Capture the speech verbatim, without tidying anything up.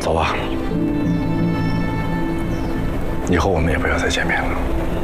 走吧，以后我们也不要再见面了。